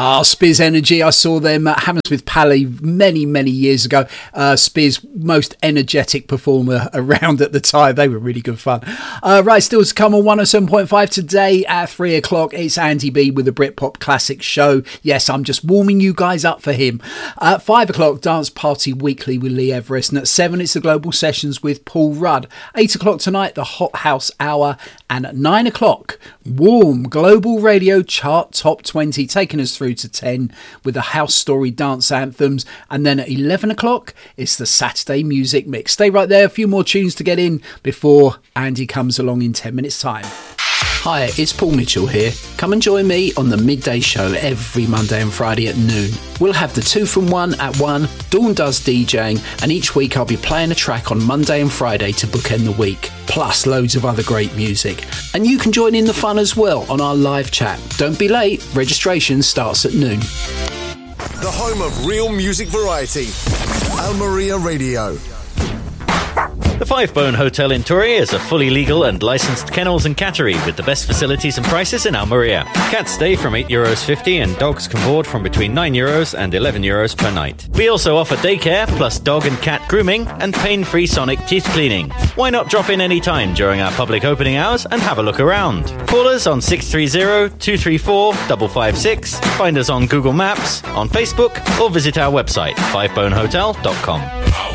Spiz Energy. I saw them at Hammersmith Pally many years ago. Spiz, most energetic performer around at the time. They were really good fun. Right, still to come on 107.5 today at 3 o'clock. It's Andy B with the Britpop Classic Show. Yes, I'm just warming you guys up for him. At 5 o'clock, Dance Party Weekly with Lee Everest. And at 7, it's the Global Sessions with Paul Rudd. 8 o'clock tonight, the Hot House Hour. And at 9 o'clock, Warm Global Radio Chart Top 20, taking us through to 10 with the House Story dance anthems. And then at 11 o'clock, it's the Saturday Music Mix. Stay right there, a few more tunes to get in before Andy comes along in 10 minutes' time. Hi, it's Paul Mitchell here. Come and join me on the Midday Show every Monday and Friday at noon. We'll have the 2 from 1 at 1, Dawn does DJing, and each week I'll be playing a track on Monday and Friday to bookend the week, plus loads of other great music. And you can join in the fun as well on our live chat. Don't be late, registration starts at noon. The home of real music variety, Almeria Radio. The Five Bone Hotel in Torre is a fully legal and licensed kennels and cattery with the best facilities and prices in Almeria. Cats stay from €8.50 and dogs can board from between €9 and €11 per night. We also offer daycare plus dog and cat grooming and pain-free sonic teeth cleaning. Why not drop in any time during our public opening hours and have a look around? Call us on 630-234-556, find us on Google Maps, on Facebook, or visit our website, fivebonehotel.com.